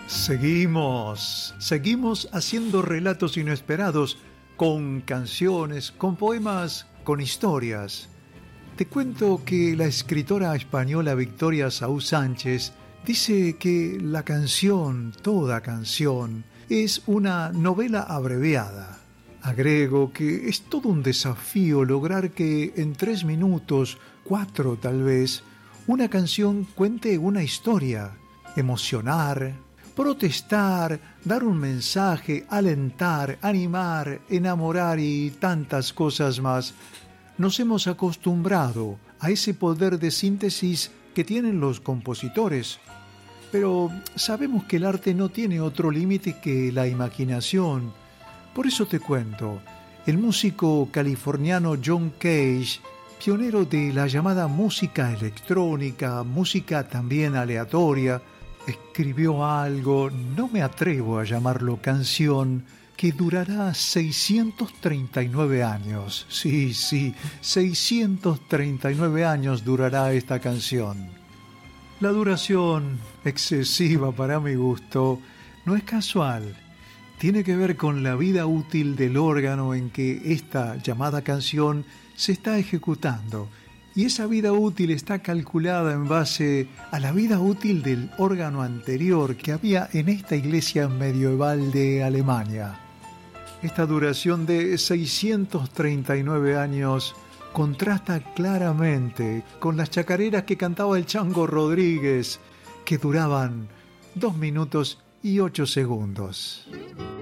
Seguimos haciendo relatos inesperados, con canciones, con poemas, con historias. Te cuento que la escritora española Victoria Saúl Sánchez dice que la canción, toda canción, es una novela abreviada. Agrego que es todo un desafío lograr que en 3 minutos, 4 tal vez, una canción cuente una historia, emocionar, protestar, dar un mensaje, alentar, animar, enamorar y tantas cosas más. Nos hemos acostumbrado a ese poder de síntesis que tienen los compositores. Pero sabemos que el arte no tiene otro límite que la imaginación. Por eso te cuento, el músico californiano John Cage, pionero de la llamada música electrónica, música también aleatoria, escribió algo, no me atrevo a llamarlo canción, que durará 639 años. Sí, 639 años durará esta canción. La duración, excesiva para mi gusto, no es casual. Tiene que ver con la vida útil del órgano en que esta llamada canción se está ejecutando. Y esa vida útil está calculada en base a la vida útil del órgano anterior que había en esta iglesia medieval de Alemania. Esta duración de 639 años contrasta claramente con las chacareras que cantaba el Chango Rodríguez, que duraban 2 minutos y 8 segundos.